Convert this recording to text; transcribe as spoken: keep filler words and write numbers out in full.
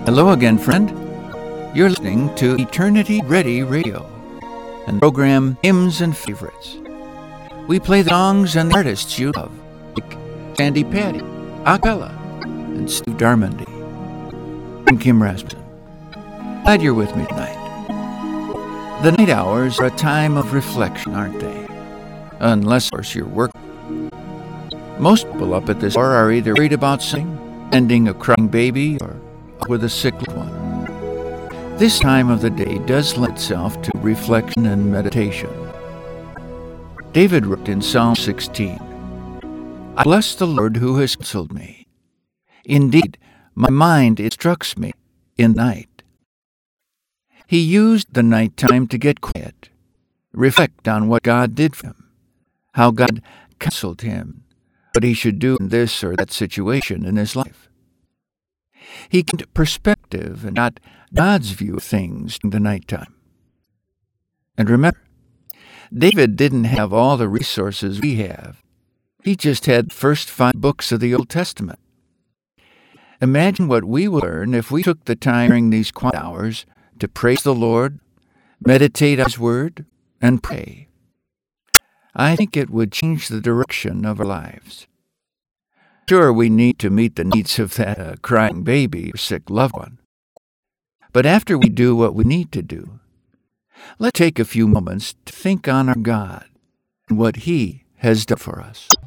Hello again, friend. You're listening to Eternity Ready Radio and the program Hymns and Favorites. We play the songs and the artists you love, like Sandy Patty, Acapella, and Steve Darmondy. I'm Kim Rasmussen. Glad you're with me tonight. The night hours are a time of reflection, aren't they? Unless, of course, you're working. Most people up at this hour are either worried about something, ending a crying baby, or with a sick loved one. This time of the day does lend itself to reflection and meditation. David wrote in Psalm sixteen, "I bless the Lord who has counseled me. Indeed, my mind instructs me in the night." He used the night time to get quiet, reflect on what God did for him, how God counseled him, what he should do in this or that situation in his life. He gained perspective and got God's view of things in the nighttime. And remember, David didn't have all the resources we have. He just had the first five books of the Old Testament. Imagine what we would learn if we took the time during these quiet hours to praise the Lord, meditate on His Word, and pray. I think it would change the direction of our lives. Sure, we need to meet the needs of that uh, crying baby or sick loved one. But after we do what we need to do, let's take a few moments to think on our God and what He has done for us.